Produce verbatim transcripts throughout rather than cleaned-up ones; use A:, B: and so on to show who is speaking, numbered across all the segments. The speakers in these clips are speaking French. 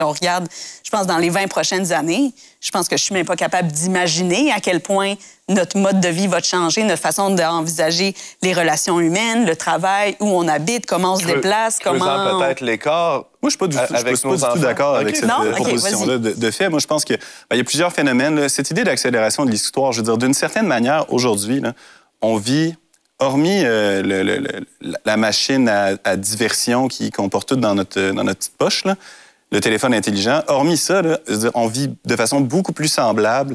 A: On regarde, je pense, dans les vingt prochaines années, je pense que je suis même pas capable d'imaginer à quel point notre mode de vie va changer, notre façon d'envisager les relations humaines, le travail, où on habite, comment on se déplace, comment...
B: Creusant peut-être l'écart.
C: Moi, je ne suis pas du, je suis pas du tout d'accord okay. avec cette
A: non?
C: proposition-là
A: okay,
C: de, de fait. Moi, je pense qu'il ben, y a plusieurs phénomènes. Là. Cette idée d'accélération de l'histoire, je veux dire, d'une certaine manière, aujourd'hui, là, on vit, hormis euh, le, le, le, la machine à, à diversion qui, qu'on porte toute dans notre, dans notre petite poche, là, le téléphone intelligent, hormis ça, là, je veux dire, on vit de façon beaucoup plus semblable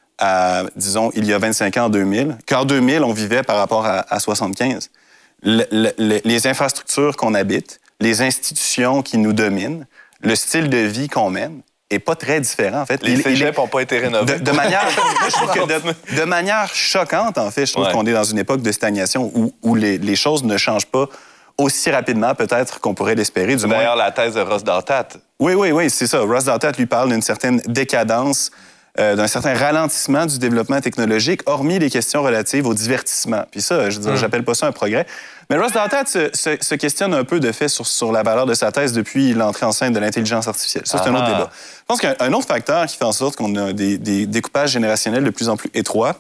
C: à, disons, il y a vingt-cinq ans, en deux mille, qu'en deux mille, on vivait par rapport à, à soixante-quinze. Le, le, les infrastructures qu'on habite, les institutions qui nous dominent, le style de vie qu'on mène est pas très différent, en fait.
B: Les cégeps n'ont pas été rénovés.
C: De, de, manière, je trouve que de, de manière choquante, en fait, je trouve ouais. qu'on est dans une époque de stagnation où, où les, les choses ne changent pas aussi rapidement, peut-être, qu'on pourrait l'espérer. Du
B: D'ailleurs,
C: moins...
B: la thèse de Ross Douthat.
C: Oui, oui, oui, c'est ça. Ross Douthat lui parle d'une certaine décadence, euh, d'un certain ralentissement du développement technologique, hormis les questions relatives au divertissement. Puis ça, je veux dire, mm. j'appelle pas ça un progrès. Mais Ross Douthat se, se, se questionne un peu de fait sur, sur la valeur de sa thèse depuis l'entrée en scène de l'intelligence artificielle. Ça, c'est ah. un autre débat. Je pense qu'un autre facteur qui fait en sorte qu'on a des, des découpages générationnels de plus en plus étroits,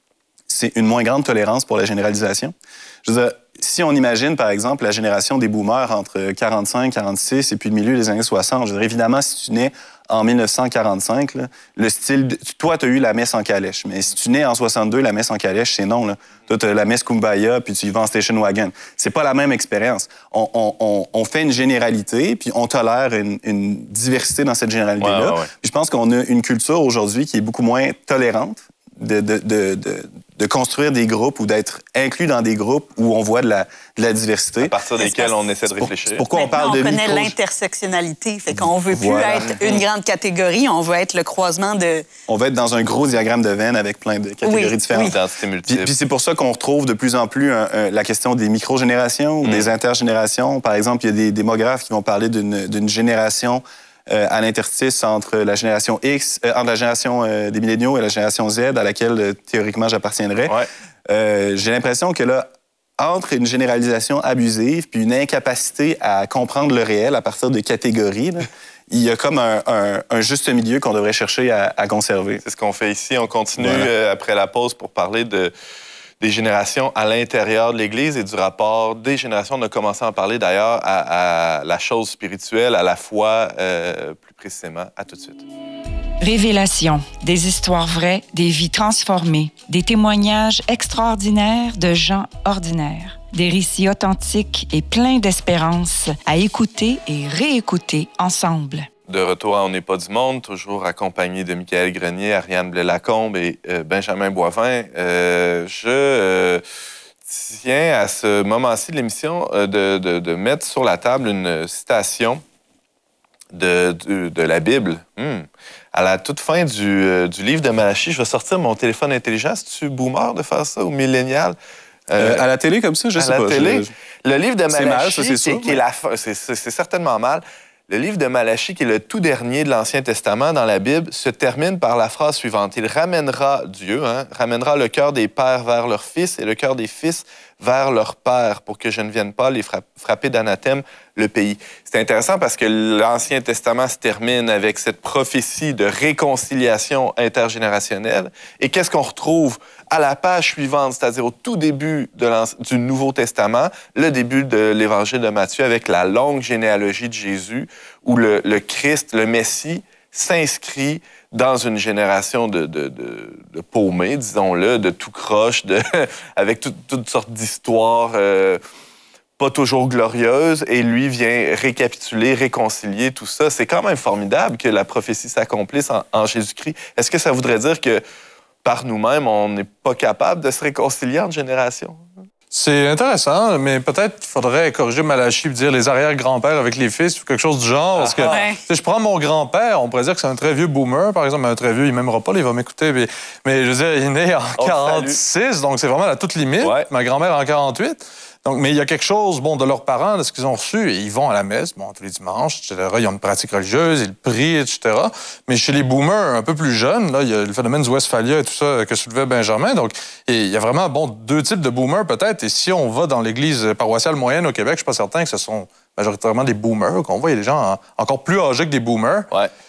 C: c'est une moins grande tolérance pour la généralisation. Je veux dire, si on imagine, par exemple, la génération des boomers entre quarante-cinq, quarante-six et puis le milieu des années soixante, je veux dire, évidemment, si tu nais en mille neuf cent quarante-cinq, là, le style... De... Toi, tu as eu la messe en calèche, mais si tu nais en soixante-deux, la messe en calèche, c'est non. Là. Toi, tu as la messe Kumbaya, puis tu y vas en station wagon. C'est pas la même expérience. On, on, on, on fait une généralité, puis on tolère une, une diversité dans cette généralité-là. Ouais, ouais, ouais. Puis je pense qu'on a une culture aujourd'hui qui est beaucoup moins tolérante de, de, de, de, de construire des groupes ou d'être inclus dans des groupes où on voit de la, de la diversité.
B: À partir desquels on essaie de réfléchir.
C: C'est pourquoi
A: Maintenant,
C: on parle de
A: on connaît
C: micro...
A: l'intersectionnalité, fait qu'on veut plus
C: voilà.
A: être une grande catégorie, on veut être le croisement de...
C: On veut être dans un gros diagramme de Venn avec plein de catégories
A: oui,
C: différentes.
A: Oui.
C: Puis, puis c'est pour ça qu'on retrouve de plus en plus un, un, la question des microgénérations ou mm. des intergénérations. Par exemple, il y a des démographes qui vont parler d'une, d'une génération Euh, à l'interstice entre la génération X, euh, entre la génération euh, des milléniaux et la génération Z, à laquelle, euh, théoriquement, j'appartiendrais.
B: Ouais.
C: Euh, j'ai l'impression que là, entre une généralisation abusive puis une incapacité à comprendre le réel à partir de catégories, là, il y a comme un, un, un juste milieu qu'on devrait chercher à, à conserver.
B: C'est ce qu'on fait ici. On continue voilà. euh, après la pause pour parler de... des générations à l'intérieur de l'Église et du rapport des générations. On a commencé à en parler d'ailleurs à, à la chose spirituelle, à la foi, euh, plus précisément. À tout de suite.
D: Révélation, des histoires vraies, des vies transformées, des témoignages extraordinaires de gens ordinaires, des récits authentiques et pleins d'espérance à écouter et réécouter ensemble.
B: De retour à On n'est pas du monde, toujours accompagné de Michael Grenier, Ariane Blais-Lacombe et euh, Benjamin Boivin. Euh, je euh, tiens à ce moment-ci de l'émission euh, de, de, de mettre sur la table une citation de, de, de la Bible. Hmm. À la toute fin du, euh, du livre de Malachie, je vais sortir mon téléphone intelligent. C'est-tu boomer de faire ça ou millénial?
C: Euh, à la télé comme ça, je sais
B: pas. À la
C: pas,
B: télé.
C: Je...
B: Le livre de Malachie,
C: c'est mal, ça, c'est sûr,
B: qui est, la fin, c'est, c'est, c'est certainement mal. Le livre de Malachie, qui est le tout dernier de l'Ancien Testament dans la Bible, se termine par la phrase suivante. Il ramènera, Dieu, hein, ramènera le cœur des pères vers leurs fils et le cœur des fils vers leurs pères pour que je ne vienne pas les frapper d'anathème le pays. C'est intéressant parce que l'Ancien Testament se termine avec cette prophétie de réconciliation intergénérationnelle. Et qu'est-ce qu'on retrouve à la page suivante, c'est-à-dire au tout début de du Nouveau Testament, le début de l'Évangile de Matthieu avec la longue généalogie de Jésus où le, le Christ, le Messie, s'inscrit dans une génération de, de, de, de paumés, disons-le, de tout croche, de, avec tout, toutes sortes d'histoires euh, pas toujours glorieuses, et lui vient récapituler, réconcilier tout ça. C'est quand même formidable que la prophétie s'accomplisse en, en Jésus-Christ. Est-ce que ça voudrait dire que par nous-mêmes, on n'est pas capable de se réconcilier entre générations?
E: C'est intéressant, mais peut-être qu'il faudrait corriger Malachie et dire les arrière-grands-pères avec les fils ou quelque chose du genre. Parce que
A: ouais.
E: si je prends mon grand-père, on pourrait dire que c'est un très vieux boomer, par exemple, un très vieux, il m'aimera pas, là, il va m'écouter. Mais, mais je veux dire, il est né en oh, quarante-six, salut. Donc c'est vraiment la toute limite. Ouais. Ma grand-mère en quarante-huit. Donc, mais il y a quelque chose, bon, de leurs parents, de ce qu'ils ont reçu, et ils vont à la messe, bon, tous les dimanches, et cetera. Ils ont une pratique religieuse, ils prient, et cetera. Mais chez les boomers un peu plus jeunes, là, il y a le phénomène du Westphalia et tout ça que soulevait Benjamin. Donc, il y a vraiment, bon, deux types de boomers peut-être. Et si on va dans l'église paroissiale moyenne au Québec, je suis pas certain que ce sont majoritairement des boomers qu'on voit. Il y a des gens en- encore plus âgés que des boomers.
B: Ouais.